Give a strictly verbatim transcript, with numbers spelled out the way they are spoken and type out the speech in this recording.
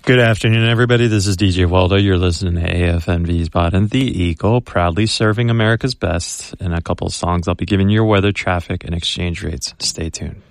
Good afternoon, everybody. This is D J Waldo. You're listening to A F N Wiesbaden, The Eagle, proudly serving America's best. In a couple of songs, I'll be giving you your weather, traffic, and exchange rates. Stay tuned.